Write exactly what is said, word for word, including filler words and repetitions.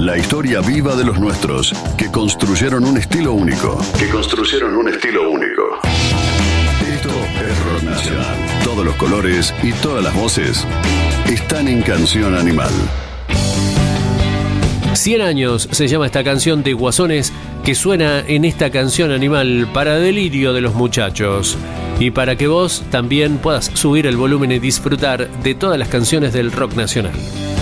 La historia viva de los nuestros, que construyeron un estilo único. Que construyeron un estilo único. Esto es Rock Nacional. Todos los colores y todas las voces están en Canción Animal. Cien años se llama esta canción de Guasones que suena en esta Canción Animal para delirio de los muchachos y para que vos también puedas subir el volumen y disfrutar de todas las canciones del rock nacional.